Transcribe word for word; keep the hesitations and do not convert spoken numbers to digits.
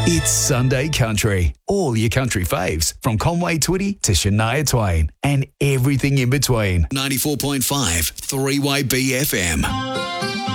It's Sunday Country. All your country faves from Conway Twitty to Shania Twain and everything in between. ninety-four point five, three Y B F M.